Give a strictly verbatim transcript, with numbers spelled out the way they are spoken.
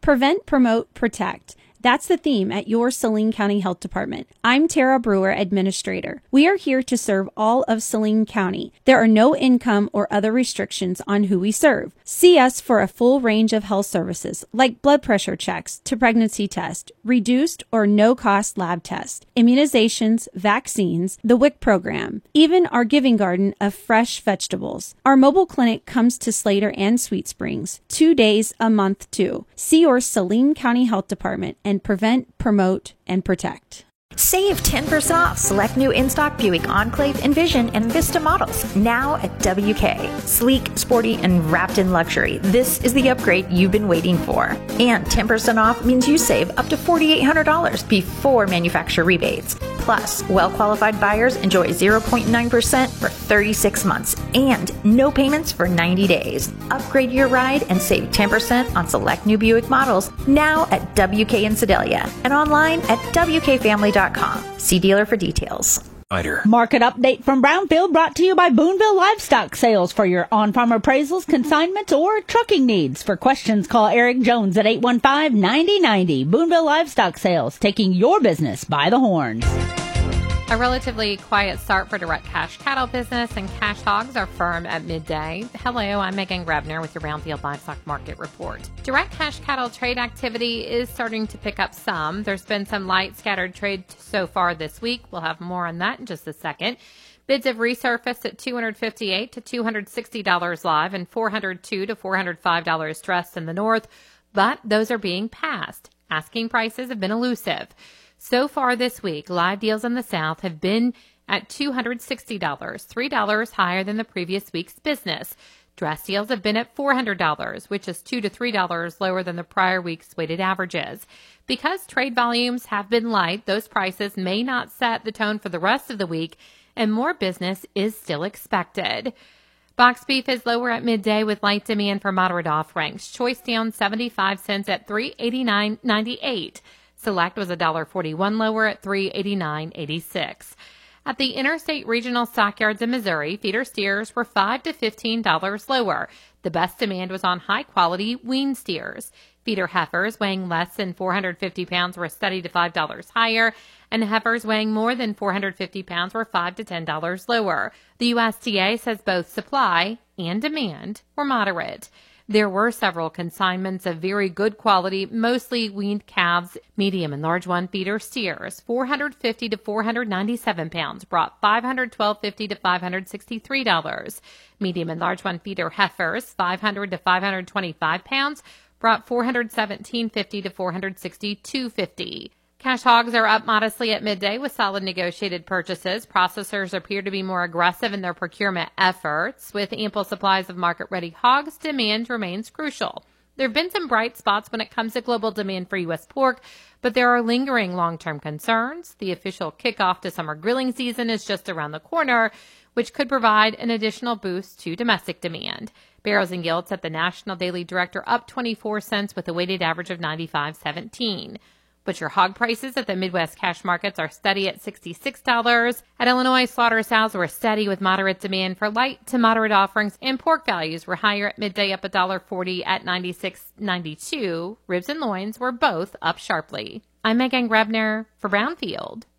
Prevent, Promote, Protect. That's the theme at your Saline County Health Department. I'm Tara Brewer, Administrator. We are here to serve all of Saline County. There are no income or other restrictions on who we serve. See us for a full range of health services like blood pressure checks to pregnancy test, reduced or no-cost lab tests, immunizations, vaccines, the W I C program, even our giving garden of fresh vegetables. Our mobile clinic comes to Slater and Sweet Springs, two days a month too. See your Saline County Health Department and prevent, promote, and protect. Save ten percent off select new in-stock Buick Enclave, Envision, and Vista models now at W K. Sleek, sporty, and wrapped in luxury. This is the upgrade you've been waiting for. And ten percent off means you save up to four thousand eight hundred dollars before manufacturer rebates. Plus, well-qualified buyers enjoy zero point nine percent for thirty-six months and no payments for ninety days. Upgrade your ride and save ten percent on select new Buick models now at W K in Sedalia and online at W K family dot com. See dealer for details. Market update from Brownfield brought to you by Boonville Livestock Sales for your on-farm appraisals, consignments, or trucking needs. For questions, call Eric Jones at eight one five, nine zero nine zero. Boonville Livestock Sales, taking your business by the horns. A relatively quiet start for direct cash cattle business, and cash hogs are firm at midday. Hello, I'm Megan Grebner with your Brownfield Livestock Market Report. Direct cash cattle trade activity is starting to pick up some. There's been some light scattered trade so far this week. We'll have more on that in just a second. Bids have resurfaced at two hundred fifty-eight to two hundred sixty dollars live and four hundred two to four hundred five dollars dressed in the north, but those are being passed. Asking prices have been elusive. So far this week, live deals in the South have been at two hundred sixty dollars, three dollars higher than the previous week's business. Dress deals have been at four hundred dollars, which is two to three dollars lower than the prior week's weighted averages. Because trade volumes have been light, those prices may not set the tone for the rest of the week, and more business is still expected. Box beef is lower at midday with light demand for moderate offerings. Choice down seventy-five cents at three eighty-nine ninety-eight. Select was one dollar forty-one lower at three eighty-nine eighty-six. At the Interstate Regional Stockyards in Missouri, feeder steers were five to fifteen dollars lower. The best demand was on high-quality wean steers. Feeder heifers weighing less than four hundred fifty pounds were steady to five dollars higher, and heifers weighing more than four hundred fifty pounds were five to ten dollars lower. The U S D A says both supply and demand were moderate. There were several consignments of very good quality, mostly weaned calves, medium and large one feeder steers. four hundred fifty to four hundred ninety-seven pounds brought five hundred twelve fifty to five hundred sixty-three dollars. Medium and large one feeder heifers, five hundred to five hundred twenty-five pounds, brought four hundred seventeen fifty to four hundred sixty-two fifty. Cash hogs are up modestly at midday with solid negotiated purchases. Processors appear to be more aggressive in their procurement efforts. With ample supplies of market-ready hogs, demand remains crucial. There have been some bright spots when it comes to global demand for U S pork, but there are lingering long-term concerns. The official kickoff to summer grilling season is just around the corner, which could provide an additional boost to domestic demand. Barrows and Gilts at the National Daily Director up twenty-four cents with a weighted average of ninety-five seventeen. Butcher hog prices at the Midwest cash markets are steady at sixty-six dollars. At Illinois, slaughterhouses were steady with moderate demand for light to moderate offerings, and pork values were higher at midday up one dollar forty at ninety-six ninety-two. Ribs and loins were both up sharply. I'm Megan Grebner for Brownfield.